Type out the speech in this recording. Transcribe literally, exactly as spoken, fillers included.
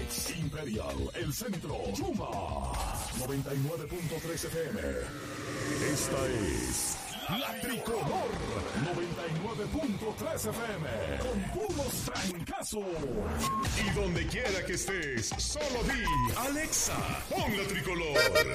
Phoenix, Imperial, El Centro, Yuma, noventa y nueve punto tres F M. Esta es La Tricolor, noventa y nueve punto tres F M, con puros trancazos. Y donde quiera que estés, solo di, Alexa, pon La Tricolor.